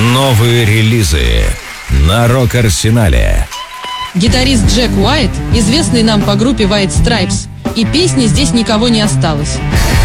Новые релизы на Рок-Арсенале. Гитарист Джек Уайт, известный нам по группе White Stripes, и песни «Здесь никого не осталось».